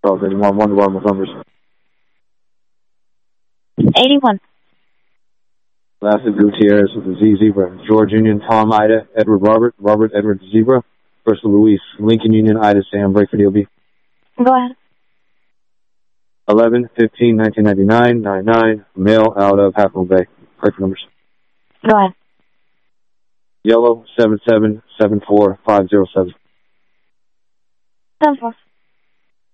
Charles 81, one to numbers. 81. Last is Gutierrez with the Z Zebra. George Union, Tom Ida, Edward Robert, Robert Edward Zebra. Bristol Luis, Lincoln Union, Ida Sam, break for DLB. Go ahead. 11/15/1999, 99, male out of Half Moon Bay. Break for numbers. Go ahead. Yellow 7774-507. 10-4.